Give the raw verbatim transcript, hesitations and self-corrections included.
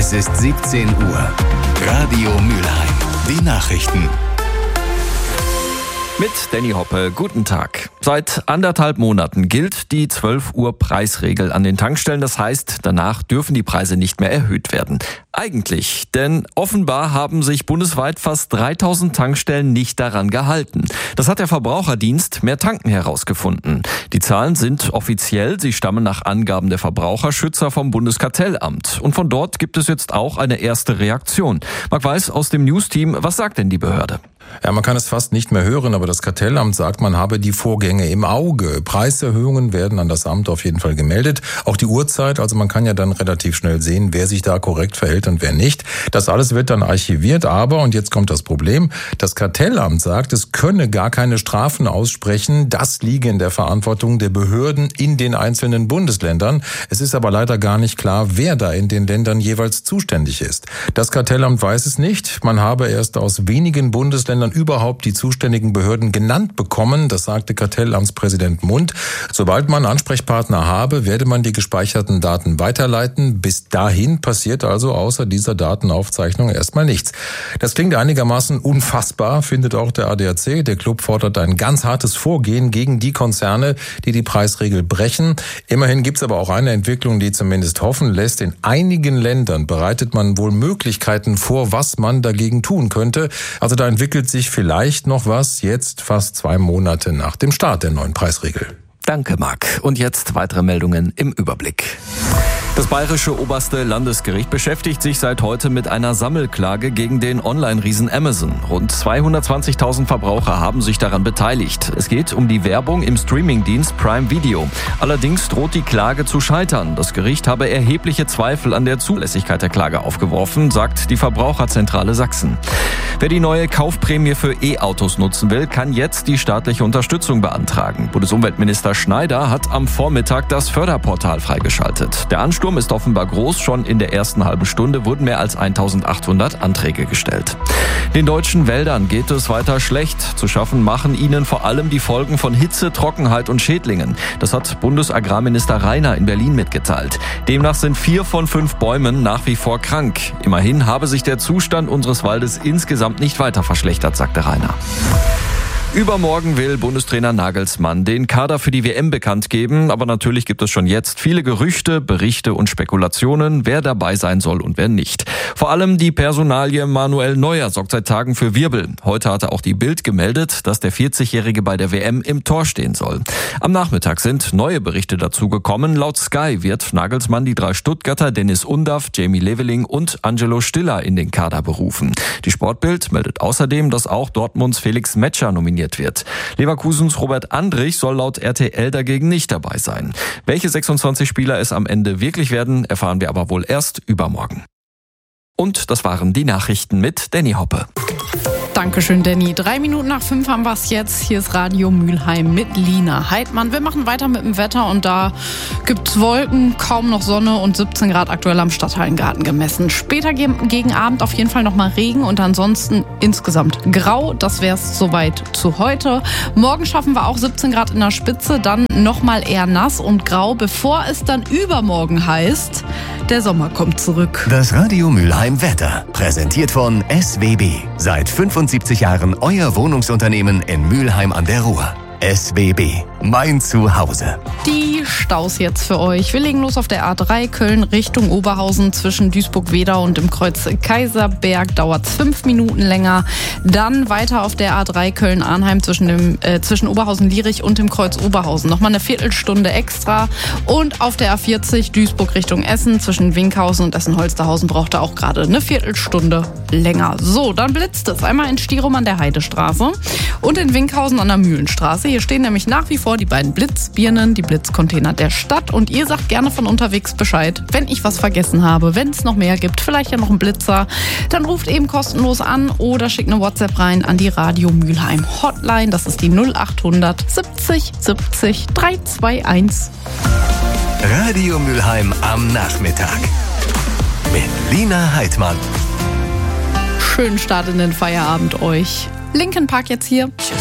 Es ist siebzehn Uhr. Radio Mülheim. Die Nachrichten. Mit Danny Hoppe, guten Tag. Seit anderthalb Monaten gilt die zwölf Uhr Preisregel an den Tankstellen. Das heißt, danach dürfen die Preise nicht mehr erhöht werden. Eigentlich, denn offenbar haben sich bundesweit fast dreitausend Tankstellen nicht daran gehalten. Das hat der Verbraucherdienst Mehr Tanken herausgefunden. Die Zahlen sind offiziell, sie stammen nach Angaben der Verbraucherschützer vom Bundeskartellamt. Und von dort gibt es jetzt auch eine erste Reaktion. Marc Weiß aus dem News-Team, was sagt denn die Behörde? Ja, man kann es fast nicht mehr hören, aber das Kartellamt sagt, man habe die Vorgänge im Auge. Preiserhöhungen werden an das Amt auf jeden Fall gemeldet. Auch die Uhrzeit, also man kann ja dann relativ schnell sehen, wer sich da korrekt verhält und wer nicht. Das alles wird dann archiviert, aber, und jetzt kommt das Problem, das Kartellamt sagt, es könne gar keine Strafen aussprechen. Das liege in der Verantwortung der Behörden in den einzelnen Bundesländern. Es ist aber leider gar nicht klar, wer da in den Ländern jeweils zuständig ist. Das Kartellamt weiß es nicht. Man habe erst aus wenigen Bundesländern überhaupt die zuständigen Behörden genannt bekommen. Das sagte Kartellamtspräsident Mund. Sobald man Ansprechpartner habe, werde man die gespeicherten Daten weiterleiten. Bis dahin passiert also außer dieser Datenaufzeichnung erstmal nichts. Das klingt einigermaßen unfassbar, findet auch der A D A C. Der Club fordert ein ganz hartes Vorgehen gegen die Konzerne, die die Preisregel brechen. Immerhin gibt es aber auch eine Entwicklung, die zumindest hoffen lässt. In einigen Ländern bereitet man wohl Möglichkeiten vor, was man dagegen tun könnte. Also da entwickelt sich vielleicht noch was, jetzt fast zwei Monate nach dem Start der neuen Preisregel. Danke, Marc. Und jetzt weitere Meldungen im Überblick. Das Bayerische Oberste Landesgericht beschäftigt sich seit heute mit einer Sammelklage gegen den Online-Riesen Amazon. Rund zweihundertzwanzigtausend Verbraucher haben sich daran beteiligt. Es geht um die Werbung im Streamingdienst Prime Video. Allerdings droht die Klage zu scheitern. Das Gericht habe erhebliche Zweifel an der Zulässigkeit der Klage aufgeworfen, sagt die Verbraucherzentrale Sachsen. Wer die neue Kaufprämie für E-Autos nutzen will, kann jetzt die staatliche Unterstützung beantragen. Bundesumweltminister Schneider hat am Vormittag das Förderportal freigeschaltet. Der Ansturm ist offenbar groß. Schon in der ersten halben Stunde wurden mehr als eintausendachthundert Anträge gestellt. Den deutschen Wäldern geht es weiter schlecht. Zu schaffen machen ihnen vor allem die Folgen von Hitze, Trockenheit und Schädlingen. Das hat Bundesagrarminister Rainer in Berlin mitgeteilt. Demnach sind vier von fünf Bäumen nach wie vor krank. Immerhin habe sich der Zustand unseres Waldes insgesamt nicht weiter verschlechtert, sagte Rainer. Übermorgen will Bundestrainer Nagelsmann den Kader für die W M bekannt geben. Aber natürlich gibt es schon jetzt viele Gerüchte, Berichte und Spekulationen, wer dabei sein soll und wer nicht. Vor allem die Personalie Manuel Neuer sorgt seit Tagen für Wirbel. Heute hatte auch die Bild gemeldet, dass der vierzigjährige bei der W M im Tor stehen soll. Am Nachmittag sind neue Berichte dazu gekommen. Laut Sky wird Nagelsmann die drei Stuttgarter Dennis Undaff, Jamie Leveling und Angelo Stiller in den Kader berufen. Die Sportbild meldet außerdem, dass auch Dortmunds Felix Metscher nominiert wird. Leverkusens Robert Andrich soll laut R T L dagegen nicht dabei sein. Welche sechsundzwanzig Spieler es am Ende wirklich werden, erfahren wir aber wohl erst übermorgen. Und das waren die Nachrichten mit Danny Hoppe. Dankeschön, Danny. Drei Minuten nach fünf haben wir es jetzt. Hier ist Radio Mülheim mit Lina Heidmann. Wir machen weiter mit dem Wetter und da gibt es Wolken, kaum noch Sonne und siebzehn Grad aktuell am Stadthallengarten gemessen. Später gegen Abend auf jeden Fall nochmal Regen und ansonsten insgesamt grau. Das wäre es soweit zu heute. Morgen schaffen wir auch siebzehn Grad in der Spitze, dann nochmal eher nass und grau, bevor es dann übermorgen heißt, der Sommer kommt zurück. Das Radio Mülheim Wetter, präsentiert von S W B. Seit fünfundsiebzig Jahren euer Wohnungsunternehmen in Mülheim an der Ruhr. S W B, mein Zuhause. Die Staus jetzt für euch. Wir legen los auf der A drei Köln Richtung Oberhausen zwischen Duisburg-Wedau und dem Kreuz Kaiserberg. Dauert es fünf Minuten länger. Dann weiter auf der A drei Köln-Arnheim zwischen, dem, äh, zwischen Oberhausen-Lierich und dem Kreuz Oberhausen. Nochmal eine Viertelstunde extra. Und auf der A vierzig Duisburg Richtung Essen zwischen Winkhausen und Essen-Holsterhausen braucht er auch gerade eine Viertelstunde länger. So, dann blitzt es. Einmal in Stirum an der Heidestraße und in Winkhausen an der Mühlenstraße. Hier stehen nämlich nach wie vor die beiden Blitzbirnen, die Blitzcontainer der Stadt. Und ihr sagt gerne von unterwegs Bescheid, wenn ich was vergessen habe, wenn es noch mehr gibt, vielleicht ja noch einen Blitzer, dann ruft eben kostenlos an oder schickt eine WhatsApp rein an die Radio Mülheim Hotline. Das ist die null achthundert siebzig siebzig dreihunderteinundzwanzig. Radio Mülheim am Nachmittag mit Lina Heidmann. Schönen Start in den Feierabend euch. Linkin Park jetzt hier.